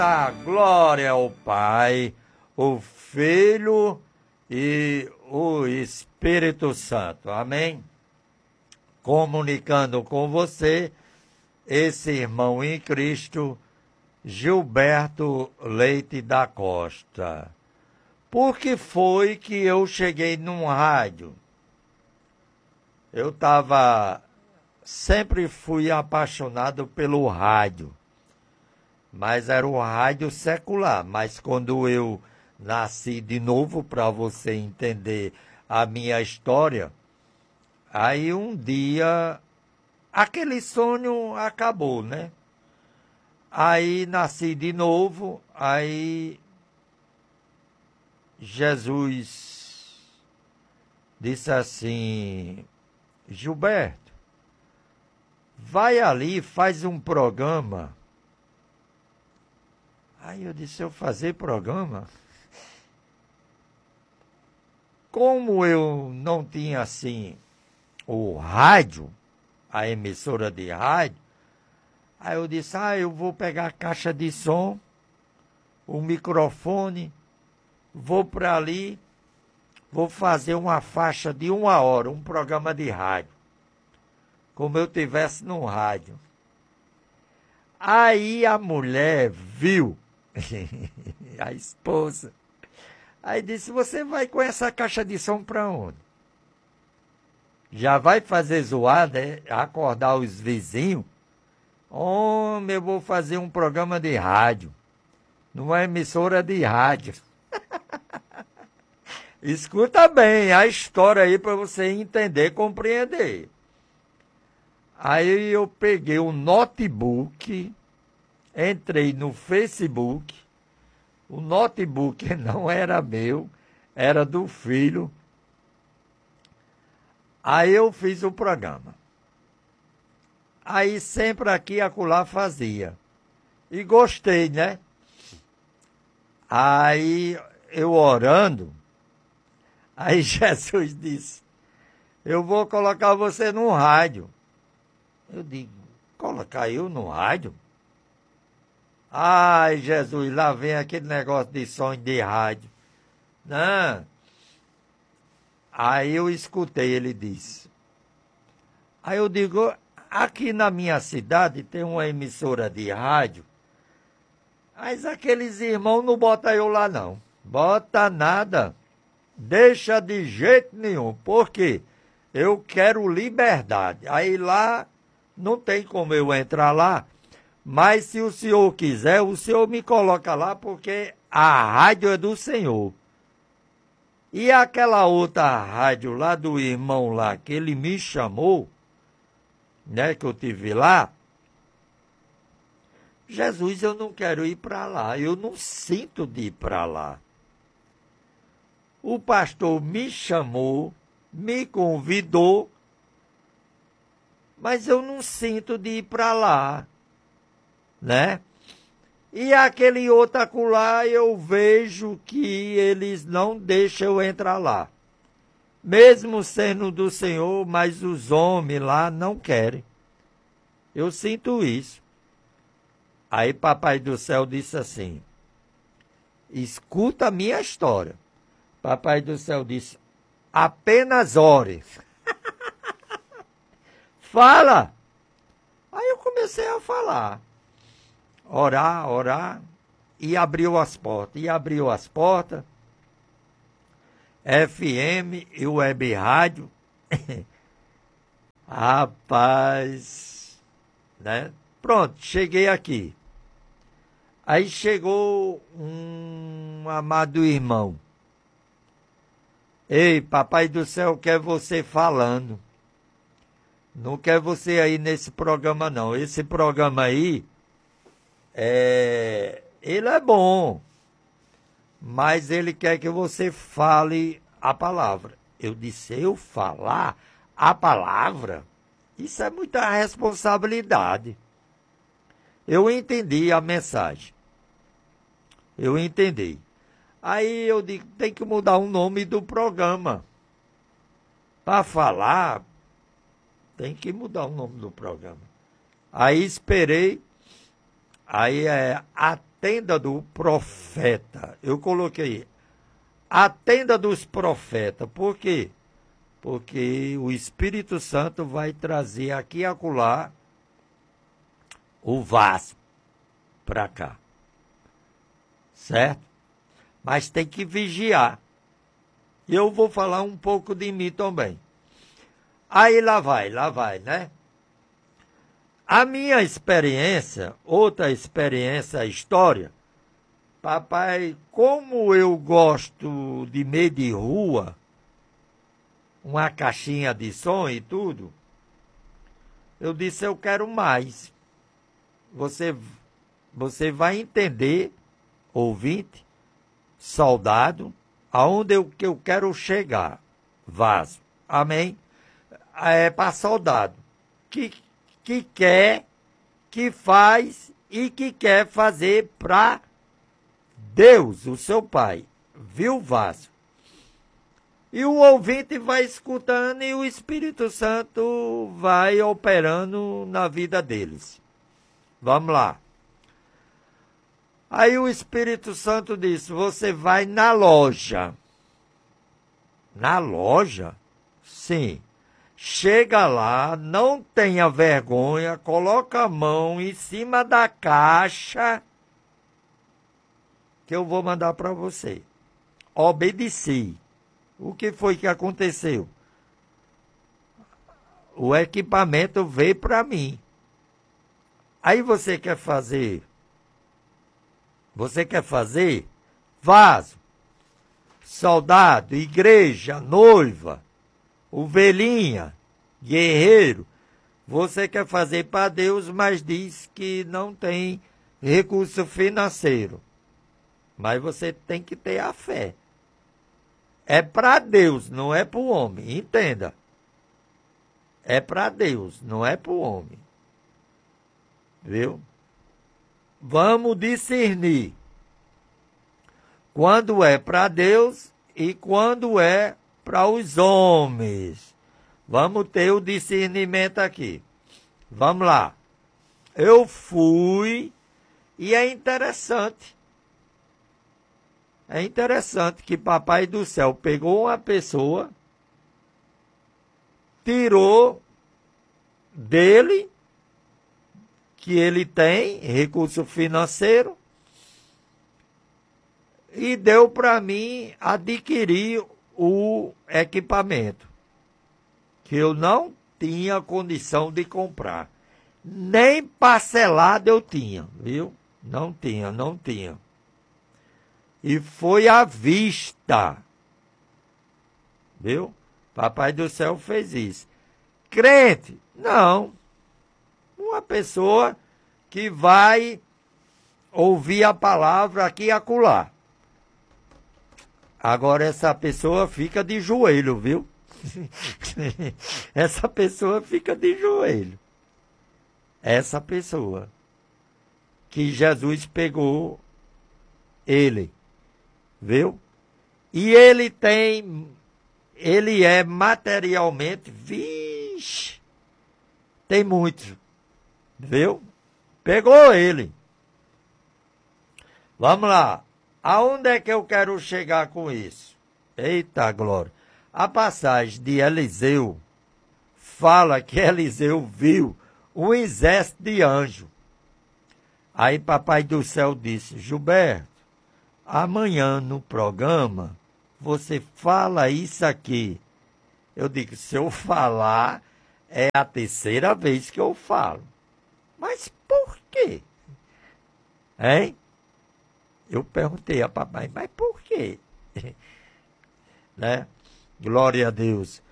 A glória ao Pai, o Filho e o Espírito Santo. Amém? Comunicando com você, esse irmão em Cristo, Gilberto Leite da Costa. Por que foi que eu cheguei num rádio? Sempre fui apaixonado pelo rádio. Mas era um rádio secular. Mas quando eu nasci de novo, para você entender a minha história, aí um dia aquele sonho acabou, né? Aí nasci de novo, aí Jesus disse assim: Gilberto, vai ali, faz um programa. Aí eu disse: eu fazer programa? Como eu não tinha assim o rádio, a emissora de rádio, aí eu disse: eu vou pegar a caixa de som, o microfone, vou para ali, vou fazer uma faixa de 1 hora, um programa de rádio, como eu tivesse num rádio. Aí a mulher viu, a esposa, aí disse: você vai com essa caixa de som para onde? Já vai fazer zoada, acordar os vizinhos? Homem, eu vou fazer um programa de rádio, numa emissora de rádio. Escuta bem a história aí para você entender, compreender. Aí eu peguei um notebook, entrei no Facebook. O notebook não era meu, era do filho. Aí eu fiz o programa. Aí sempre aqui e acolá fazia. E gostei, né? Aí eu orando, aí Jesus disse: eu vou colocar você no rádio. Eu digo: colocar eu no rádio? Ai, Jesus, lá vem aquele negócio de som de rádio. Não. Aí eu escutei, ele disse. Aí eu digo: aqui na minha cidade tem uma emissora de rádio, mas aqueles irmãos não botam eu lá não. Bota nada. Deixa de jeito nenhum. Por quê? Eu quero liberdade. Aí lá não tem como eu entrar lá. Mas se o senhor quiser, o senhor me coloca lá, porque a rádio é do senhor. E aquela outra rádio lá do irmão lá, que ele me chamou, né, que eu tive lá, Jesus, eu não quero ir para lá, eu não sinto de ir para lá. O pastor me chamou, me convidou, mas eu não sinto de ir para lá, né? E aquele outro acolá, eu vejo que eles não deixam eu entrar lá. Mesmo sendo do Senhor, mas os homens lá não querem. Eu sinto isso. Aí Papai do Céu disse assim: escuta a minha história. Papai do Céu disse: apenas ore. Fala! Aí eu comecei a falar. Orar, e abriu as portas, FM e web rádio. Rapaz, né? Pronto, cheguei aqui. Aí chegou um amado irmão. Ei, Papai do Céu quer você falando. Não quer você aí nesse programa não. Esse programa aí, ele é bom, mas ele quer que você fale a palavra. Eu disse: eu falar a palavra? Isso é muita responsabilidade. Eu entendi a mensagem. Eu entendi. Aí eu digo: tem que mudar o nome do programa. Para falar, tem que mudar o nome do programa. Aí esperei. Aí tenda do profeta. Eu coloquei a tenda dos profetas. Por quê? Porque o Espírito Santo vai trazer aqui e acolá o vaso para cá. Certo? Mas tem que vigiar. Eu vou falar um pouco de mim também. Aí lá vai, né? A minha experiência, outra experiência, história, papai, como eu gosto de meio de rua, uma caixinha de som e tudo, eu disse, eu quero mais. Você vai entender, ouvinte, soldado, aonde que eu quero chegar. Vaso. Amém? É para soldado. Que quer, que faz e que quer fazer para Deus, o seu Pai. Viu, vaso? E o ouvinte vai escutando e o Espírito Santo vai operando na vida deles. Vamos lá. Aí o Espírito Santo disse, você vai na loja. Na loja? Sim. Chega lá, não tenha vergonha, coloca a mão em cima da caixa que eu vou mandar para você. Obedeci. O que foi que aconteceu? O equipamento veio para mim. Aí você quer fazer? Você quer fazer? Vaso, soldado, igreja, noiva, ovelhinha, guerreiro. Você quer fazer para Deus, mas diz que não tem recurso financeiro. Mas você tem que ter a fé. É para Deus, não é para o homem. Entenda. É para Deus, não é para o homem. Viu? Vamos discernir quando é para Deus e quando é para os homens. Vamos ter o discernimento aqui. Vamos lá. Eu fui e é interessante. É interessante que Papai do Céu pegou uma pessoa, tirou dele, que ele tem recurso financeiro, e deu para mim adquirir o equipamento, que eu não tinha condição de comprar. Nem parcelado eu tinha, viu? Não tinha. E foi à vista, viu? Papai do Céu fez isso. Crente? Não. Uma pessoa que vai ouvir a palavra aqui e acolá. Agora essa pessoa fica de joelho, viu? Essa pessoa fica de joelho. Essa pessoa que Jesus pegou ele, viu? E ele é materialmente, vixe, tem muito, viu? Pegou ele. Vamos lá. Aonde é que eu quero chegar com isso? Eita glória. A passagem de Eliseu fala que Eliseu viu um exército de anjos. Aí Papai do Céu disse, Gilberto, amanhã no programa você fala isso aqui. Eu digo, se eu falar, é a terceira vez que eu falo. Mas por quê? Hein? Eu perguntei a papai, mas por quê? Né? Glória a Deus.